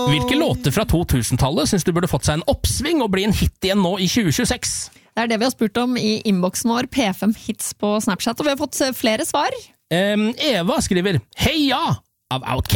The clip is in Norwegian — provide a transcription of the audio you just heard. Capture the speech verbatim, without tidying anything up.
Hvilke låter fra to tusen-tallet synes du burde fått seg en oppsving og bli en hit igjen nå i tjue tjueseks? Det er det vi har spurt om i innboksen vår, P fem Hits på Snapchat, og vi har fått flere svar. Um, Eva skriver Hei ja av Outcast.